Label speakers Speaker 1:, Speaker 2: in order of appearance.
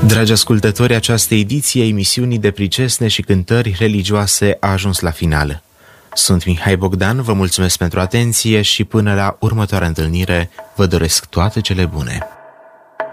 Speaker 1: Dragi ascultători, această ediție a emisiunii de pricesne și cântări religioase a ajuns la final. Sunt Mihai Bogdan, vă mulțumesc pentru atenție și până la următoarea întâlnire vă doresc toate cele bune.